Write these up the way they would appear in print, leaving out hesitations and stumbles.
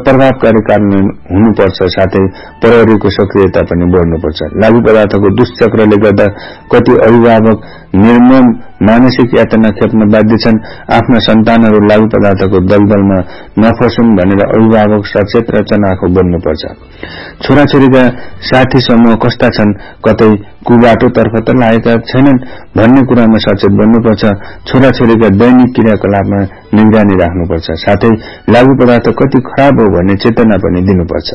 प्रभावकारी कार्यान्वयन हुनुपर्छ। साथै प्रहरीको सक्रियता पनि बढ्नुपर्छ। लागू पदार्थको दुष्चक्रले गर्दा कति अभिभावक निर्मम मानसिक यातना खेप्न बाध्य छन्। आफ्ना सन्तानहरू लागू पदार्थको दलदलमा नफसुन् भनेर अभिभावक सचेत र चनाखो बन्नुपर्छ। छोराछोरीका साथी समूह कस्ता छन्, कतै कुबाटोतर्फ त लागेका छैनन् भन्ने कुरामा सचेत बन्नुपर्छ। छोराछोरीका दैनिक क्रियाकलापमा निगरानी राख्नुपर्छ। साथै लागू पदार्थ कति खराब हो भन्ने चेतना पनि दिनुपर्छ।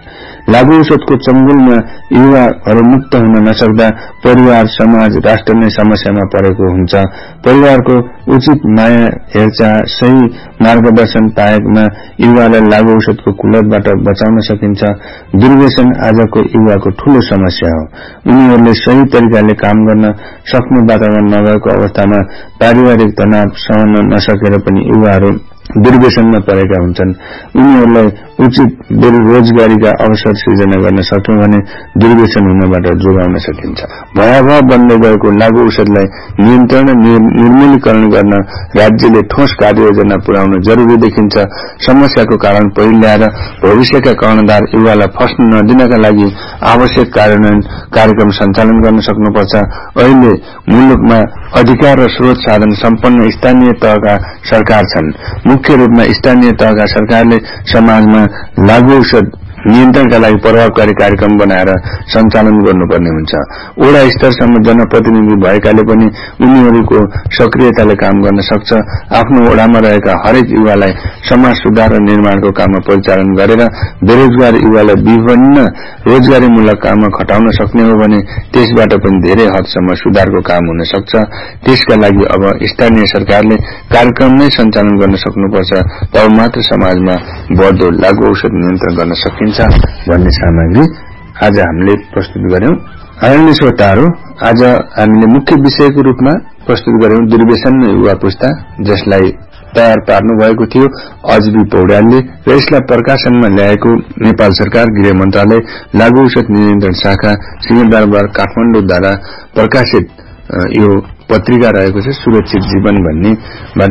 लागू औषधको चंगुलमा युवाहरू मुक्त हुन नसक्दा परिवार, समाज, राष्ट्र नै समस्यामा परेको हुन्छ। परिवारको उचित माया, हेरचाह, सही मार्गदर्शन पाएमा युवालाई लागू औषधको कुलतबाट बचाउन सकिन्छ। दुर्व्यसन आजको युवाको ठूलो समस्या हो। उनीहरूले सही तरिकाले काम गर्न सक्ने वातावरण नभएको अवस्थामा पारिवारिक तनाव सहन नसकेर पनि युवाहरू दुर्व्यसनमा परेका हुन्छन्। उनीहरूलाई उचित रोजगारीका अवसर सृजना गर्न सक्यौं भने दुर्व्यसन हुनबाट जोगाउन सकिन्छ। भयावह बन्दै गएको लागू औषधलाई नियन्त्रण र निर्मूलीकरण गर्न राज्यले ठोस कार्ययोजना पुर्याउन जरुरी देखिन्छ। समस्याको कारण पहिल्याएर भविष्यका कर्णधार युवालाई फस्न नदिनका लागि आवश्यक कार्यान्वयन कार्यक्रम सञ्चालन गर्न सक्नुपर्छ। अहिले मुलुकमा अधिकार र स्रोत साधन सम्पन्न स्थानीय तहका सरकार छन्। मुख्य रूपमा स्थानीय तहका सरकारले समाजमा लागू औषध नियन्त्रणका लागि प्रभावकारी कार्यक्रम बनाएर सञ्चालन गर्नुपर्ने हुन्छ। वडा स्तरसम्म जनप्रतिनिधि भएकाले पनि उनीहरूको सक्रियताले काम गर्न सक्छ। आफ्नो वडामा रहेका हरेक युवालाई समाज सुधार र निर्माणको काममा परिचालन गरेर बेरोजगार युवालाई विभिन्न रोजगारीमूलक काममा खटाउन सक्ने हो भने त्यसबाट पनि धेरै हदसम्म सुधारको काम हुन सक्छ। त्यसका लागि अब स्थानीय सरकारले कार्यक्रम नै सञ्चालन गर्न सक्नुपर्छ। तब मात्र समाजमा बढ्दो लागू औषध नियन्त्रण गर्न सकिन्छ भन्ने सामग्री आज हामीले प्रस्तुत गर्यौं। आदरणीय श्रोताहरू, आज हामीले मुख्य विषयको रूपमा प्रस्तुत गर्यौं दुर्व्यसन युवा पुस्ता, जसलाई तयार पार्नु भएको थियो अजबी पौड्यालले र यसलाई प्रकाशनमा ल्याएको नेपाल सरकार गृह मन्त्रालय लागू औषध नियन्त्रण शाखा सिंहदरबार काठमाडौँद्वारा प्रकाशित यो पत्रिका रहेको छ सुरक्षित जीवन भन्नेबाट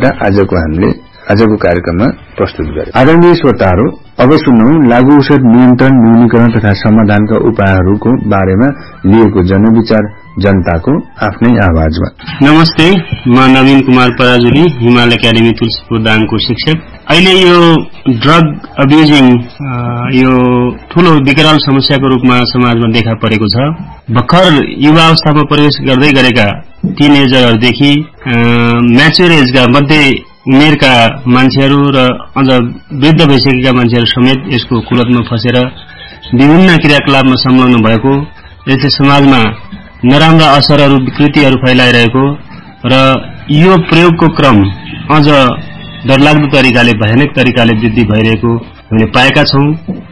आजको कार्यक्रममा प्रस्तुत गरे। आदरणीय श्रोताहरू, अब सुनौं लागू औषध नियन्त्रण, न्यूनीकरण तथा समाधानका उपायहरूको बारेमा लिएको जनविचार जनताको आफ्नै आवाजमा। नमस्ते, म नवीन कुमार पराजुली, हिमाल एकाडेमी तुलसीपुर दाङको शिक्षक। अहिले यो ड्रग अब्युजिङ यो ठूलो विकराल समस्याको रूपमा समाजमा देखा परेको छ। भर्खर युवा अवस्थामा प्रवेश गर्दै गरेका टिनेजरहरूदेखि म्याच्योर एजका मध्य उमेरका मान्छेहरू र अझ वृद्ध भइसकेका मान्छेहरू समेत यसको कुलतमा फसेर विभिन्न क्रियाकलापमा संलग्न भएको, यसले समाजमा नराम्रा असरहरू, विकृतिहरू फैलाइरहेको र यो प्रयोगको क्रम अझ डरलाग्दो तरिकाले, भयानक तरिकाले वृद्धि भइरहेको हामीले पाएका छौं।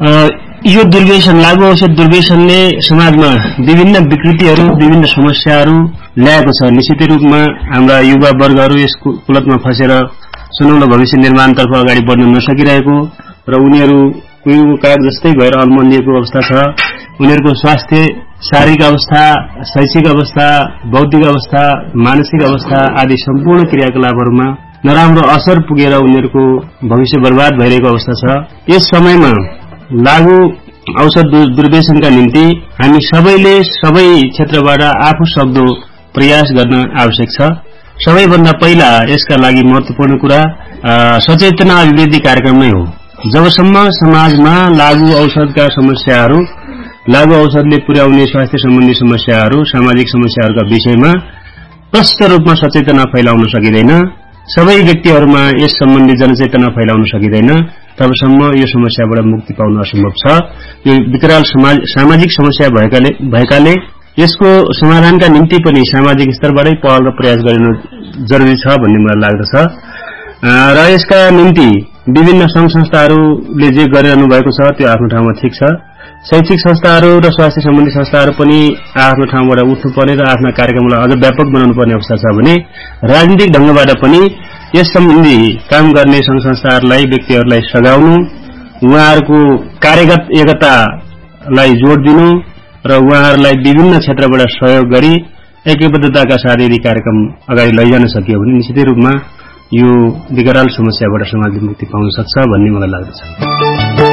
यो दुर्व्यसन, लागू औषध दुर्व्यसनले समाजमा विभिन्न विकृतिहरू, विभिन्न समस्याहरू ल्याएको छ। निश्चित रूपमा हाम्रा युवा वर्गहरू यस कुलतमा फसेर सुनौलो भविष्य निर्माणतर्फ अगाडि बढ्न नसकिरहेको र उनीहरू कुहिएको काग जस्तै भएर अल्मलिएको अवस्था छ। उनीहरूको स्वास्थ्य, शारीरिक अवस्था, शैक्षिक अवस्था, बौद्धिक अवस्था, मानसिक अवस्था आदि सम्पूर्ण क्रियाकलापहरूमा नराम्रो असर पुगेर उनीहरूको भविष्य बर्बाद भइरहेको अवस्था छ। यस समयमा लागू औषध दुर्व्यसनका निम्ति हामी सबैले सबै क्षेत्रबाट आफू सक्दो प्रयास गर्न आवश्यक छ। सबैभन्दा पहिला यसका लागि महत्वपूर्ण कुरा सचेतना अभिवृद्धि कार्यक्रम नै हो। जबसम्म समाजमा लागू औषधका समस्याहरू, लागू औषधले पुर्याउने स्वास्थ्य सम्बन्धी समस्याहरू, सामाजिक समस्याहरूका विषयमा प्रष्ट रूपमा सचेतना फैलाउन सकिँदैन, सबै व्यक्तिहरूमा यस सम्बन्धी जनचेतना फैलाउन सकिँदैन, तबसम्म यो समस्याबाट मुक्ति पाउन असम्भव छ। यो विकराल सामाजिक समस्या भएकाले यसको समाधानका निम्ति पनि सामाजिक स्तरबाटै पहल र प्रयास गर्न जरुरी छ भन्ने मलाई लाग्दछ। र यसका निम्ति विभिन्न संघ संस्थाहरूले जे गरिरहनु भएको छ त्यो आफ्नो ठाउँमा ठिक छ। शैक्षिक संस्थाहरू र स्वास्थ्य सम्बन्धी संस्थाहरू पनि आफ्नो ठाउँबाट उठ्नुपर्ने र आफ्ना कार्यक्रमलाई अझ व्यापक बनाउनु पर्ने अवस्था छ भने राजनीतिक ढंगबाट पनि यस सम्बन्धी काम गर्ने संघ संस्थाहरूलाई, व्यक्तिहरूलाई सघाउनु, उहाँहरूको कार्यगत एकतालाई जोड दिनु र उहाँहरूलाई विभिन्न क्षेत्रबाट सहयोग गरी एकबद्धताका साथ यदि कार्यक्रम अगाडि लैजान सकियो भने निश्चित रूपमा यो विकराल समस्याबाट समाजले मुक्ति पाउन सक्छ भन्ने मलाई लाग्दछ।